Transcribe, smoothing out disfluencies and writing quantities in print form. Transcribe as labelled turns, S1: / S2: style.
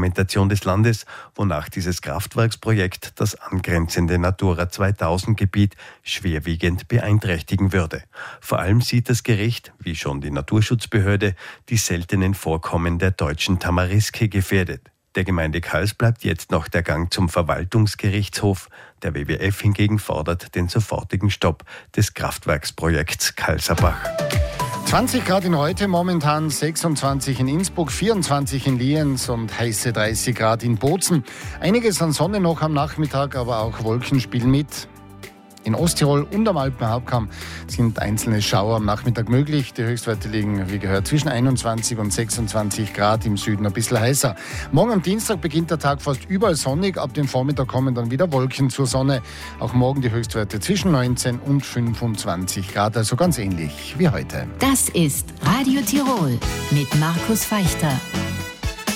S1: Argumentation des Landes, wonach dieses Kraftwerksprojekt das angrenzende Natura 2000 Gebiet schwerwiegend beeinträchtigen würde. Vor allem sieht das Gericht, wie schon die Naturschutzbehörde, die seltenen Vorkommen der deutschen Tamariske gefährdet. Der Gemeinde Kals bleibt jetzt noch der Gang zum Verwaltungsgerichtshof. Der WWF hingegen fordert den sofortigen Stopp des Kraftwerksprojekts Kalserbach.
S2: 20 Grad in heute, momentan 26 in Innsbruck, 24 in Lienz und heiße 30 Grad in Bozen. Einiges an Sonne noch am Nachmittag, aber auch Wolken spielen mit. In Osttirol und am Alpenhauptkamm sind einzelne Schauer am Nachmittag möglich. Die Höchstwerte liegen, wie gehört, zwischen 21 und 26 Grad, im Süden ein bisschen heißer. Morgen am Dienstag beginnt der Tag fast überall sonnig. Ab dem Vormittag kommen dann wieder Wolken zur Sonne. Auch morgen die Höchstwerte zwischen 19 und 25 Grad, also ganz ähnlich wie heute.
S3: Das ist Radio Tirol mit Markus Feichter.